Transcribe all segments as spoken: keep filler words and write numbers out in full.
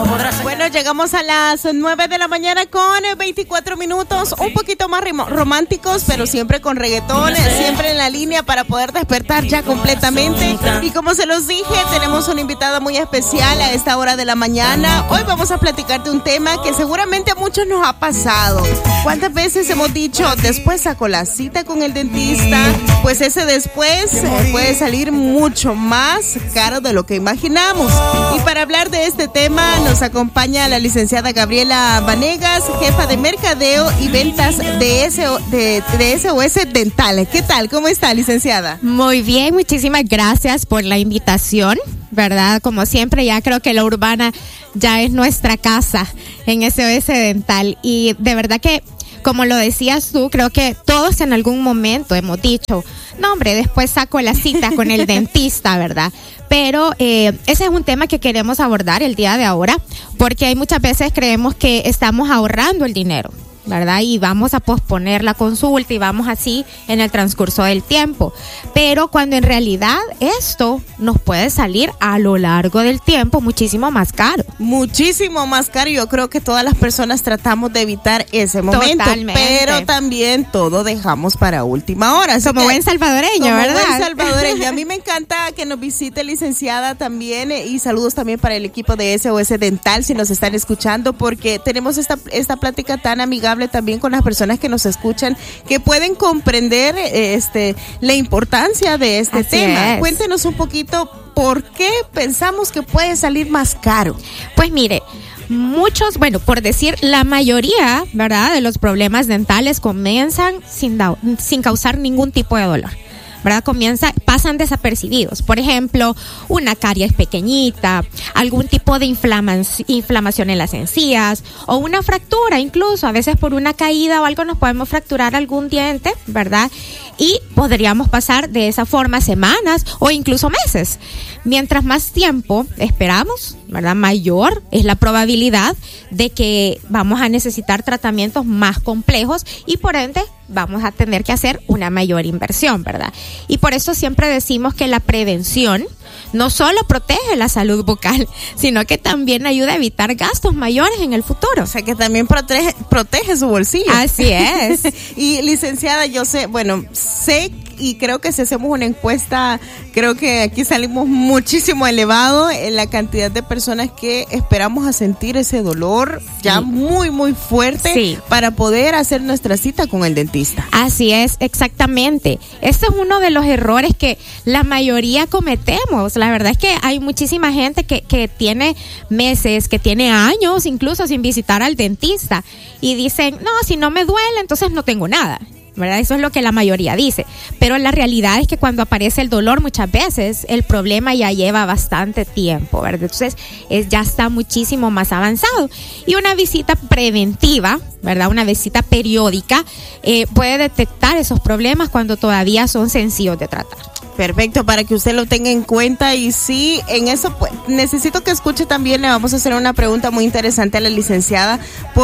Bueno, llegamos a las nueve de la mañana con veinticuatro minutos, un poquito más románticos, pero siempre con reggaetón, siempre en la línea para poder despertar ya completamente. Y como se los dije, tenemos una invitada muy especial a esta hora de la mañana. Hoy vamos a platicar de un tema que seguramente a muchos nos ha pasado. ¿Cuántas veces hemos dicho, después saco la cita con el dentista? Pues ese después eh, puede salir mucho más caro de lo que imaginamos. Y para hablar de este tema nos acompaña la licenciada Gabriela Vanegas, jefa de mercadeo y ventas de, S O, de, de S O S Dental. ¿Qué tal? ¿Cómo está, licenciada? Muy bien, muchísimas gracias por la invitación, ¿verdad? Como siempre, ya creo que la Urbana ya es nuestra casa en S O S Dental. Y de verdad que, como lo decías tú, creo que todos en algún momento hemos dicho, no hombre, después saco la cita con el dentista, ¿verdad? Pero eh, ese es un tema que queremos abordar el día de ahora, porque hay muchas veces creemos que estamos ahorrando el dinero, ¿verdad? Y vamos a posponer la consulta y vamos así en el transcurso del tiempo. Pero cuando en realidad esto nos puede salir a lo largo del tiempo muchísimo más caro. Muchísimo más caro. Yo creo que todas las personas tratamos de evitar ese momento. Totalmente. Pero también todo dejamos para última hora. Así como que, buen salvadoreño, como ¿verdad? Como buen salvadoreño. A mí me encanta que nos visite, licenciada, también. Eh, y saludos también para el equipo de S O S Dental, si nos están escuchando, porque tenemos esta, esta plática tan amigable también con las personas que nos escuchan, que pueden comprender este la importancia de este Así tema. Es. Cuéntenos un poquito por qué pensamos que puede salir más caro. Pues mire, muchos, bueno, por decir la mayoría, ¿verdad?, de los problemas dentales comienzan sin, da, sin causar ningún tipo de dolor, ¿verdad? Comienza, pasan desapercibidos. Por ejemplo, una caries pequeñita, algún tipo de inflama, inflamación en las encías o una fractura, incluso a veces por una caída o algo nos podemos fracturar algún diente, ¿verdad? Y podríamos pasar de esa forma semanas o incluso meses. Mientras más tiempo esperamos, ¿verdad?, mayor es la probabilidad de que vamos a necesitar tratamientos más complejos y por ende vamos a tener que hacer una mayor inversión, ¿verdad? Y por eso siempre decimos que la prevención no solo protege la salud bucal, sino que también ayuda a evitar gastos mayores en el futuro. O sea, que también protege, protege su bolsillo. Así es. Y licenciada, yo sé, bueno, sé y creo que si hacemos una encuesta, creo que aquí salimos muchísimo elevado en la cantidad de personas que esperamos a sentir ese dolor ya sí. muy, muy fuerte sí. para poder hacer nuestra cita con el dentista. Así es, exactamente. Este es uno de los errores que la mayoría cometemos. La verdad es que hay muchísima gente que, que tiene meses, que tiene años incluso sin visitar al dentista y dicen, no, si no me duele, entonces no tengo nada, ¿verdad? Eso es lo que la mayoría dice, pero la realidad es que cuando aparece el dolor muchas veces el problema ya lleva bastante tiempo, ¿verdad? Entonces es, ya está muchísimo más avanzado y una visita preventiva, ¿verdad? Una visita periódica eh, puede detectar esos problemas cuando todavía son sencillos de tratar. Perfecto, para que usted lo tenga en cuenta. Y sí, en eso pues, necesito que escuche también. Le vamos a hacer una pregunta muy interesante a la licenciada,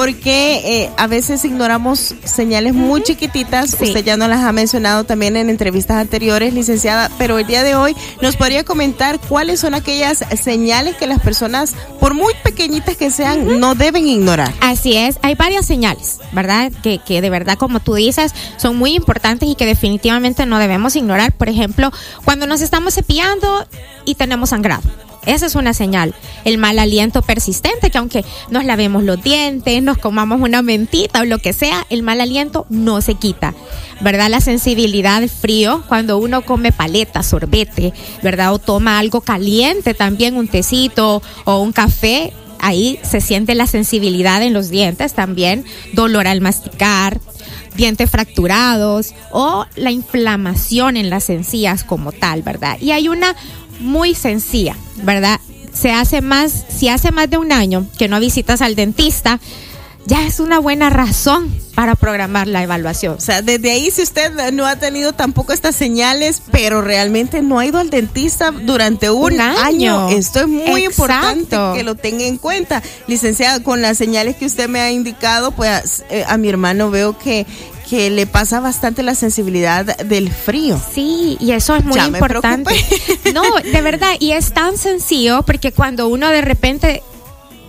porque eh, a veces ignoramos señales muy chiquititas. Sí. Usted ya nos las ha mencionado también en entrevistas anteriores, licenciada, pero el día de hoy nos podría comentar cuáles son aquellas señales que las personas, por muy pequeñitas que sean, uh-huh. no deben ignorar. Así es, hay varias señales, ¿verdad? Que, que de verdad, como tú dices, son muy importantes y que definitivamente no debemos ignorar. Por ejemplo, cuando nos estamos cepillando y tenemos sangrado. Esa es una señal. El mal aliento persistente, que aunque nos lavemos los dientes, nos comamos una mentita o lo que sea, el mal aliento no se quita, ¿verdad? La sensibilidad al frío, cuando uno come paleta, sorbete, ¿verdad? O toma algo caliente también, un tecito o un café, ahí se siente la sensibilidad en los dientes también, dolor al masticar, dientes fracturados o la inflamación en las encías como tal, ¿verdad? Y hay una muy sencilla, ¿verdad? Se hace más, si hace más de un año que no visitas al dentista, ya es una buena razón para programar la evaluación. O sea, desde ahí, si usted no ha tenido tampoco estas señales, pero realmente no ha ido al dentista durante un, un año. año, esto es muy Exacto. importante que lo tenga en cuenta. Licenciada, con las señales que usted me ha indicado, pues eh, a mi hermano veo que que le pasa bastante la sensibilidad del frío. Sí, y eso es muy ya importante. No, de verdad, y es tan sencillo porque cuando uno de repente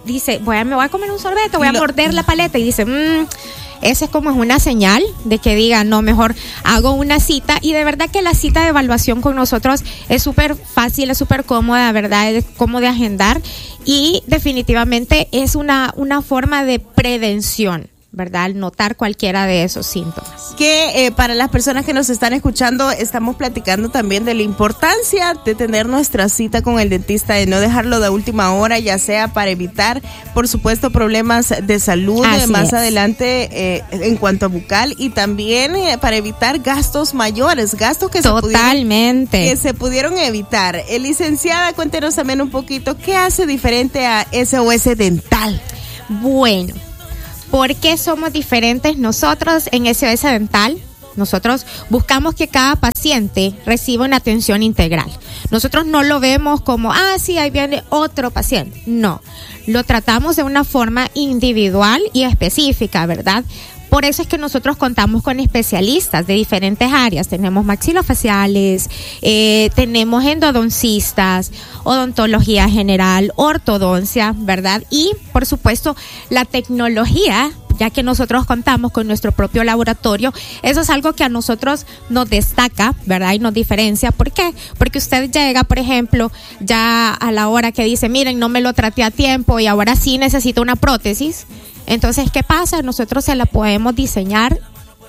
dice, voy a, me voy a comer un sorbete, voy a Lo, morder la paleta y dice, mmm, ese es como es una señal de que diga, no, mejor hago una cita. Y de verdad que la cita de evaluación con nosotros es súper fácil, es súper cómoda, ¿verdad? Es cómodo de agendar y definitivamente es una, una forma de prevención, ¿verdad? Al notar cualquiera de esos síntomas. Que eh, para las personas que nos están escuchando, estamos platicando también de la importancia de tener nuestra cita con el dentista, de no dejarlo de última hora, ya sea para evitar, por supuesto, problemas de salud eh, más es. adelante eh, en cuanto a bucal, y también eh, para evitar gastos mayores, gastos que Totalmente. se pudieron, que se pudieron evitar. Eh, licenciada, cuéntenos también un poquito, ¿qué hace diferente a S O S Dental? Bueno, ¿por qué somos diferentes nosotros en S O S Dental? Nosotros buscamos que cada paciente reciba una atención integral. Nosotros no lo vemos como, ah, sí, ahí viene otro paciente. No, lo tratamos de una forma individual y específica, ¿verdad? Por eso es que nosotros contamos con especialistas de diferentes áreas. Tenemos maxilofaciales, eh, tenemos endodoncistas, odontología general, ortodoncia, ¿verdad? Y, por supuesto, la tecnología, ya que nosotros contamos con nuestro propio laboratorio. Eso es algo que a nosotros nos destaca, ¿verdad? Y nos diferencia. ¿Por qué? Porque usted llega, por ejemplo, ya a la hora que dice, miren, no me lo traté a tiempo y ahora sí necesito una prótesis. Entonces, ¿qué pasa? Nosotros se la podemos diseñar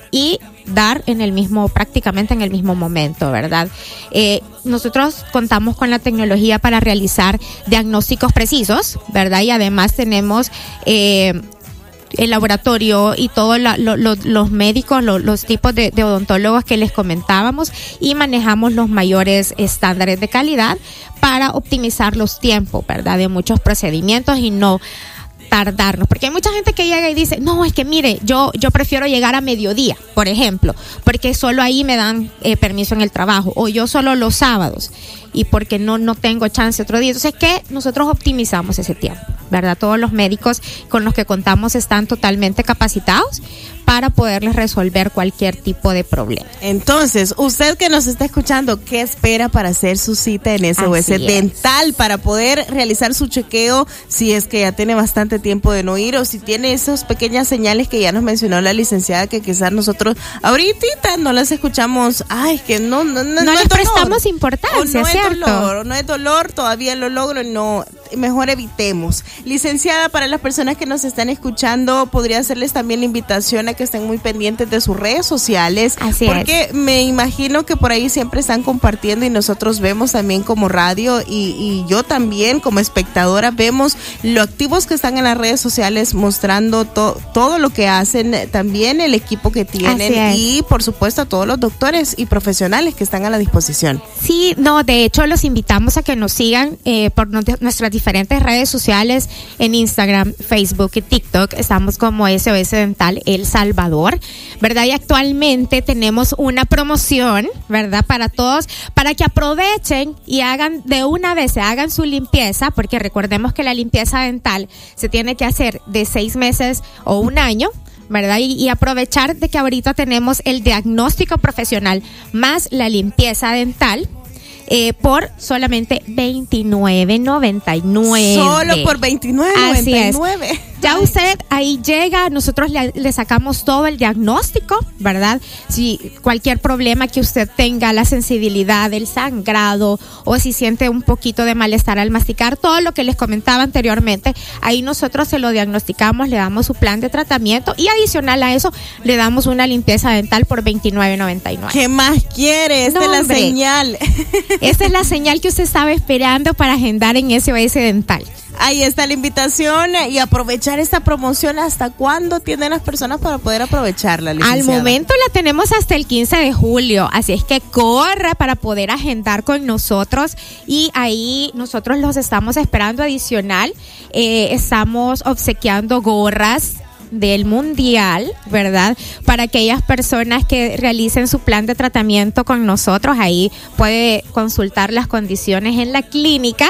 y dar en el mismo, prácticamente en el mismo momento, ¿verdad? Eh, nosotros contamos con la tecnología para realizar diagnósticos precisos, ¿verdad? Y además tenemos eh, el laboratorio y todos lo, lo, los médicos, lo, los tipos de, de odontólogos que les comentábamos, y manejamos los mayores estándares de calidad para optimizar los tiempos, ¿verdad? De muchos procedimientos y no tardarnos, porque hay mucha gente que llega y dice, no, es que mire, yo yo prefiero llegar a mediodía, por ejemplo, porque solo ahí me dan eh, permiso en el trabajo, o yo solo los sábados, y porque no no tengo chance otro día. Entonces, ¿qué? Nosotros optimizamos ese tiempo, ¿verdad? Todos los médicos con los que contamos están totalmente capacitados para poderles resolver cualquier tipo de problema. Entonces, usted que nos está escuchando, ¿qué espera para hacer su cita en S O S Dental? Para poder realizar su chequeo, si es que ya tiene bastante tiempo de no ir, o si tiene esas pequeñas señales que ya nos mencionó la licenciada, que quizás nosotros ahorita no las escuchamos. Ay, que no, no, no, no, no les prestamos importancia, o no ¿cierto? Es dolor, no es dolor, todavía lo logro, no, mejor evitemos. Licenciada, para las personas que nos están escuchando, podría hacerles también la invitación a que estén muy pendientes de sus redes sociales. Así porque es. Me imagino que por ahí siempre están compartiendo, y nosotros vemos también como radio, y, y yo también como espectadora vemos lo activos que están en las redes sociales, mostrando to, todo lo que hacen, también el equipo que tienen, y por supuesto a todos los doctores y profesionales que están a la disposición. Sí, no, de hecho los invitamos a que nos sigan eh, por no, nuestras diferentes redes sociales, en Instagram, Facebook y TikTok. Estamos como S O S Dental El Salvador, ¿verdad? Y actualmente tenemos una promoción, ¿verdad? Para todos, para que aprovechen y hagan de una vez, se hagan su limpieza, porque recordemos que la limpieza dental se tiene que hacer de seis meses o un año, ¿verdad? Y, y aprovechar de que ahorita tenemos el diagnóstico profesional más la limpieza dental. Eh, por solamente veintinueve noventa y nueve. Solo por veintinueve noventa y nueve. Así es. Ya usted ahí llega, nosotros le, le sacamos todo el diagnóstico, ¿verdad? Si cualquier problema que usted tenga, la sensibilidad, el sangrado, o si siente un poquito de malestar al masticar, todo lo que les comentaba anteriormente, ahí nosotros se lo diagnosticamos, le damos su plan de tratamiento, y adicional a eso le damos una limpieza dental por veintinueve noventa y nueve. ¿Qué más quiere? Esta No, es la hombre. señal. Esta es la señal que usted estaba esperando para agendar en S O S Dental. Ahí está la invitación, y aprovechar esta promoción. ¿Hasta cuándo tienen las personas para poder aprovecharla, licenciada? Al momento la tenemos hasta el quince de julio, así es que corra para poder agendar con nosotros, y ahí nosotros los estamos esperando. Adicional, eh, estamos obsequiando gorras del mundial, ¿verdad? Para aquellas personas que realicen su plan de tratamiento con nosotros, ahí puede consultar las condiciones en la clínica,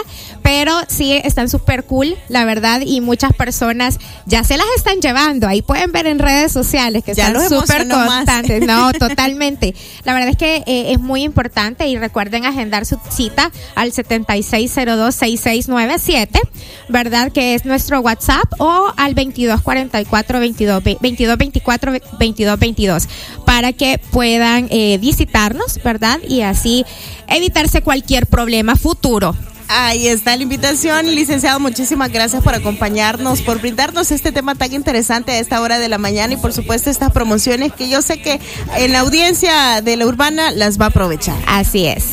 pero sí están súper cool, la verdad, y muchas personas ya se las están llevando. Ahí pueden ver en redes sociales que ya están súper constantes. Más. No, totalmente. La verdad es que eh, es muy importante, y recuerden agendar su cita al setenta y seis cero dos, sesenta y seis noventa y siete, ¿verdad? Que es nuestro WhatsApp, o al veintidós cuarenta y cuatro, veintidós, veintidós veinticuatro, veintidós veintidós, para que puedan eh, visitarnos, ¿verdad? Y así evitarse cualquier problema futuro. Ahí está la invitación, licenciado. Muchísimas gracias por acompañarnos, por brindarnos este tema tan interesante a esta hora de la mañana, y por supuesto estas promociones que yo sé que en la audiencia de La Urbana las va a aprovechar. Así es.